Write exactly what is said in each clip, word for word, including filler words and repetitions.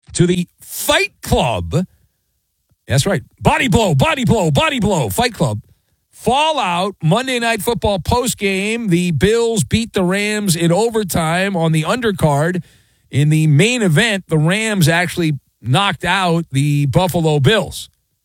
to the Fight Club. That's right. Body blow, body blow, body blow. Fight Club. Fallout, Monday Night Football postgame. The Bills beat the Rams in overtime on the undercard. In the main event, the Rams actually knocked out the Buffalo Bills.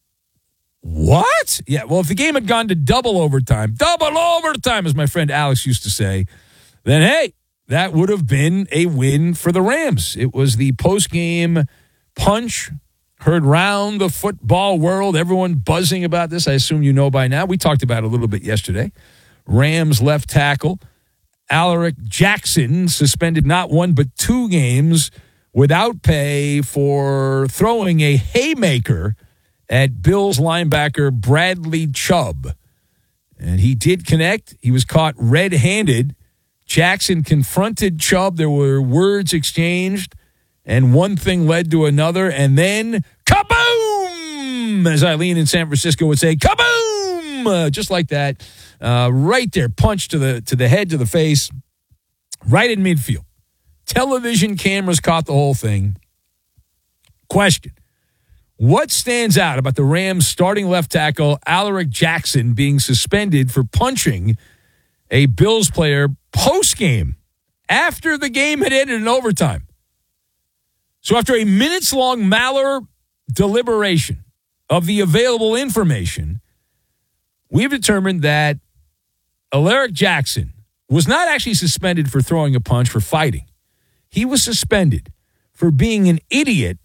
What? Yeah, well, if the game had gone to double overtime, double overtime, as my friend Alex used to say, then, hey, that would have been a win for the Rams. It was the postgame punch heard round the football world. Everyone buzzing about this. I assume you know by now. We talked about it a little bit yesterday. Rams left tackle Alaric Jackson suspended not one but two games without pay for throwing a haymaker at Bills linebacker Bradley Chubb. And he did connect. He was caught red-handed. Jackson confronted Chubb. There were words exchanged, and one thing led to another, and then kaboom! As Eileen in San Francisco would say, kaboom! Uh, just like that. Uh, right there, punch to the to the head, to the face, right in midfield. Television cameras caught the whole thing. Question. What stands out about the Rams starting left tackle Alaric Jackson being suspended for punching a Bills player post-game after the game had ended in overtime? So after a minutes-long Maller deliberation of the available information, we've determined that Alaric Jackson was not actually suspended for throwing a punch for fighting. He was suspended for being an idiot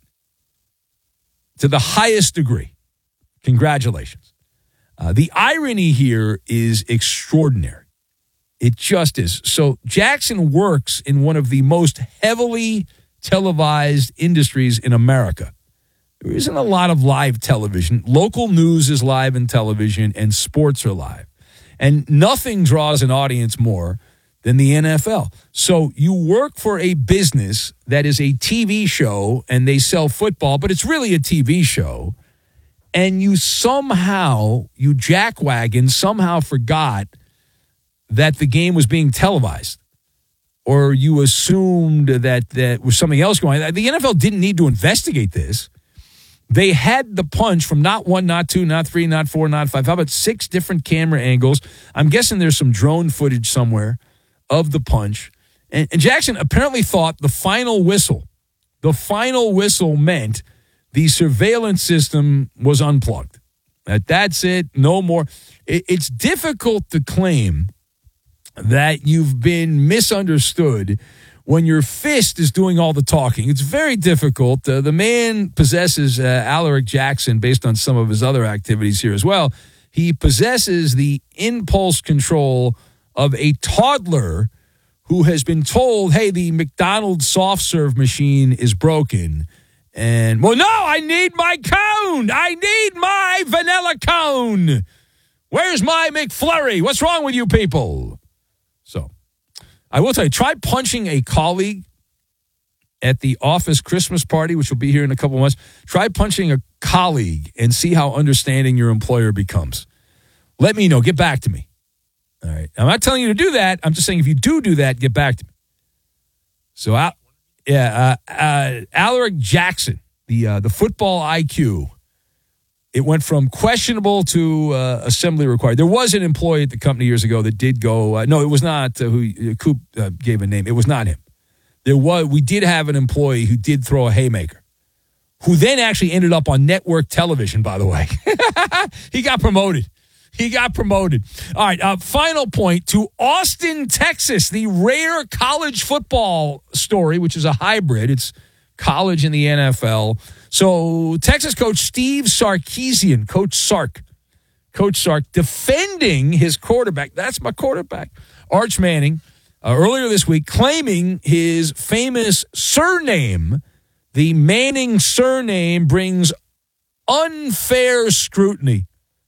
to the highest degree. Congratulations. Uh, the irony here is extraordinary. It just is. So Jackson works in one of the most heavily televised industries in America. There isn't a lot of live television. Local news is live in television, and sports are live. And nothing draws an audience more than the N F L. So you work for a business that is a T V show, and they sell football, but it's really a T V show. And you somehow, you jackwagon, somehow forgot that the game was being televised. Or you assumed that that was something else going on. The N F L didn't need to investigate this. They had the punch from not one, not two, not three, not four, not five. How about six different camera angles? I'm guessing there's some drone footage somewhere of the punch. And, and Jackson apparently thought the final whistle, the final whistle meant the surveillance system was unplugged. That that's it, no more. It, it's difficult to claim that you've been misunderstood when your fist is doing all the talking. It's very difficult. Uh, the man possesses, uh, Alaric Jackson, based on some of his other activities here as well, he possesses the impulse control of a toddler who has been told, hey, the McDonald's soft serve machine is broken. And, well, no, I need my cone. I need my vanilla cone. Where's my McFlurry? What's wrong with you people? So, I will tell you, try punching a colleague at the office Christmas party, which will be here in a couple of months. Try punching a colleague and see how understanding your employer becomes. Let me know. Get back to me. All right. I'm not telling you to do that. I'm just saying if you do do that, get back to me. So, uh, yeah, uh, uh, Alaric Jackson, the uh, the football I Q, it went from questionable to uh, assembly required. There was an employee at the company years ago that did go. Uh, no, it was not uh, who Coop uh, gave a name. It was not him. There was. We did have an employee who did throw a haymaker, who then actually ended up on network television. By the way, he got promoted. He got promoted. All right. Uh, final point to Austin, Texas, the rare college football story, which is a hybrid. It's college and the N F L. So Texas coach Steve Sarkisian, Coach Sark, Coach Sark, defending his quarterback. That's my quarterback, Arch Manning, uh, earlier this week, claiming his famous surname, the Manning surname, brings unfair scrutiny.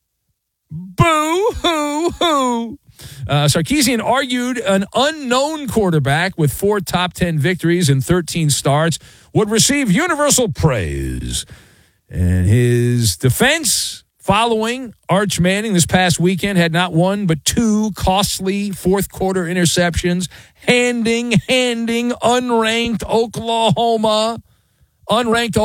Boo-hoo-hoo. Uh, Sarkisian argued an unknown quarterback with four top ten victories and thirteen starts would receive universal praise. And his defense following Arch Manning this past weekend had not one but two costly fourth-quarter interceptions, handing, handing unranked Oklahoma unranked